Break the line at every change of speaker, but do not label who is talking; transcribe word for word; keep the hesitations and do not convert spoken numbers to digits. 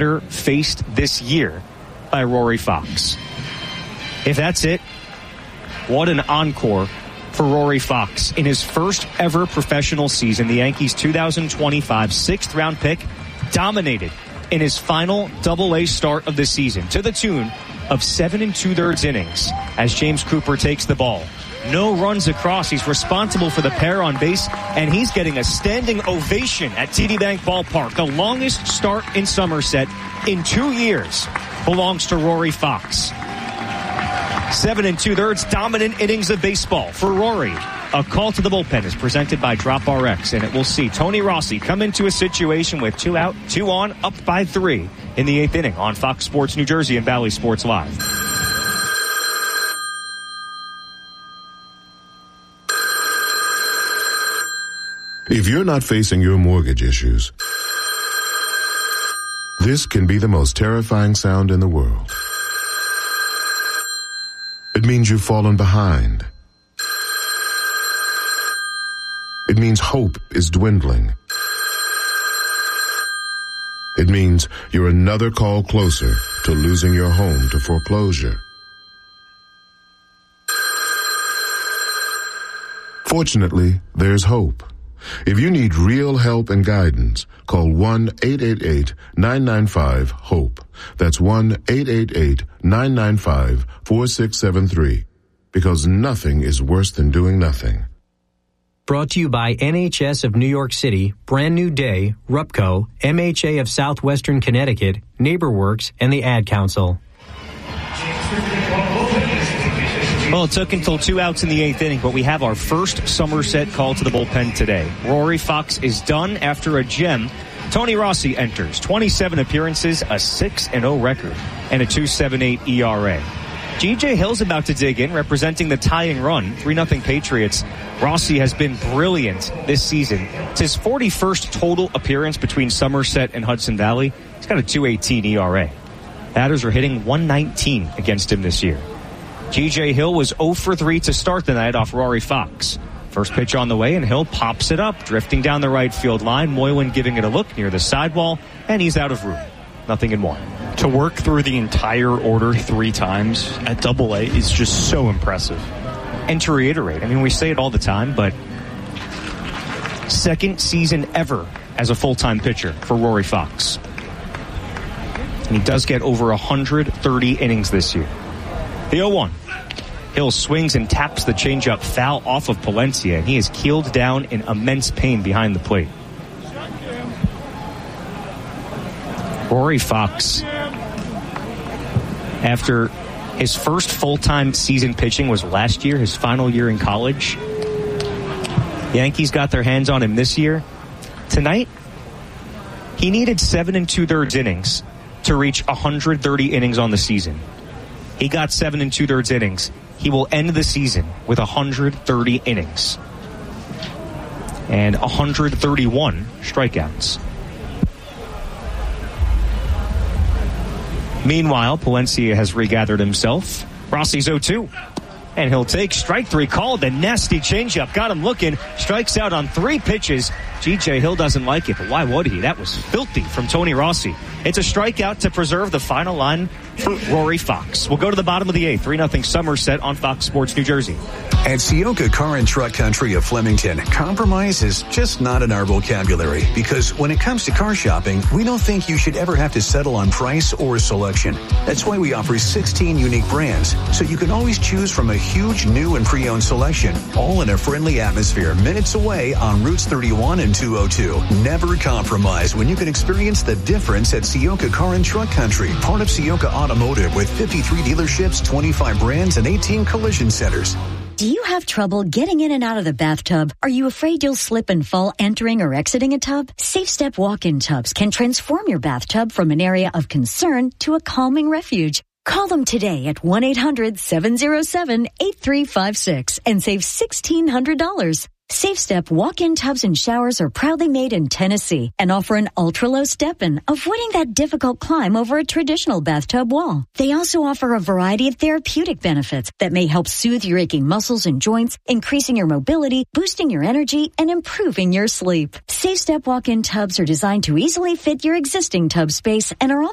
faced this year by Rory Fox. If that's it, what an encore for Rory Fox. In his first ever professional season, the Yankees' two thousand twenty-five sixth round pick dominated in his final double-A start of the season to the tune of seven and two-thirds innings as James Cooper takes the ball. No runs across. He's responsible for the pair on base, and he's getting a standing ovation at T D Bank Ballpark. The longest start in Somerset in two years belongs to Rory Fox. Seven and two-thirds dominant innings of baseball for Rory. A call to the bullpen is presented by Drop R X, and it will see Tony Rossi come into a situation with two out, two on, up by three in the eighth inning on Fox Sports New Jersey and Bally Sports Live.
If you're not facing your mortgage issues, this can be the most terrifying sound in the world. It means you've fallen behind. It means hope is dwindling. It means you're another call closer to losing your home to foreclosure. Fortunately, there's hope. If you need real help and guidance, call one eight eight eight, nine nine five, HOPE. That's one eight eight eight, nine nine five, four six seven three. Because nothing is worse than doing nothing.
Brought to you by N H S of New York City, Brand New Day, Rupco, M H A of Southwestern Connecticut, NeighborWorks, and the Ad Council.
Well, it took until two outs in the eighth inning, but we have our first Somerset call to the bullpen today. Rory Fox is done after a gem. Tony Rossi enters. twenty-seven appearances, a six and oh record, and a two point seven eight E R A. G J Hill's about to dig in, representing the tying run, three nothing Patriots. Rossi has been brilliant this season. It's his forty-first total appearance between Somerset and Hudson Valley. He's got a two eighteen E R A. Batters are hitting one nineteen against him this year. G J Hill was oh for three to start the night off Rory Fox. First pitch on the way, and Hill pops it up, drifting down the right field line. Moylan giving it a look near the sidewall, and he's out of room. Nothing in one.
To work through the entire order three times at Double A is just so impressive.
And to reiterate, I mean, we say it all the time, but second season ever as a full-time pitcher for Rory Fox. And he does get over one hundred thirty innings this year. The oh one. Hill swings and taps the changeup foul off of Palencia, and he is keeled down in immense pain behind the plate. Rory Fox, after his first full-time season pitching was last year, his final year in college. Yankees got their hands on him this year. Tonight, he needed seven and two-thirds innings to reach one hundred thirty innings on the season. He got seven and two-thirds innings. He will end the season with one hundred thirty innings and one hundred thirty-one strikeouts. Meanwhile, Palencia has regathered himself. Rossi's oh two. And he'll take strike three called. The nasty changeup got him looking. Strikes out on three pitches. G J Hill doesn't like it, but why would he? That was filthy from Tony Rossi. It's a strikeout to preserve the final line for Rory Fox. We'll go to the bottom of the eighth. three nothing Somerset on Fox Sports New Jersey.
At Sioka Car and Truck Country of Flemington, compromise is just not in our vocabulary, because when it comes to car shopping, we don't think you should ever have to settle on price or selection. That's why we offer sixteen unique brands, so you can always choose from a huge new and pre-owned selection, all in a friendly atmosphere minutes away on Routes thirty-one and two oh two. Never compromise when you can experience the difference at Sioka Car and Truck Country, part of Sioka Automotive, with fifty-three dealerships, twenty-five brands, and eighteen collision centers.
Do you have trouble getting in and out of the bathtub? Are you afraid you'll slip and fall entering or exiting a tub? Safe Step walk-in tubs can transform your bathtub from an area of concern to a calming refuge. Call them today at one eight hundred seven oh seven eight three five six and save sixteen hundred dollars. Safe Step walk-in tubs and showers are proudly made in Tennessee and offer an ultra-low step-in, avoiding that difficult climb over a traditional bathtub wall. They also offer a variety of therapeutic benefits that may help soothe your aching muscles and joints, increasing your mobility, boosting your energy, and improving your sleep. Safe Step walk-in tubs are designed to easily fit your existing tub space and are